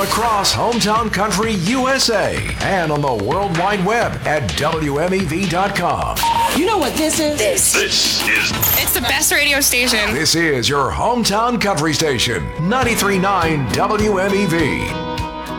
across Hometown Country, USA, and on the World Wide Web at WMEV.com. You know what this is? This is... It's the best radio station. This is your Hometown Country Station, 93.9 WMEV.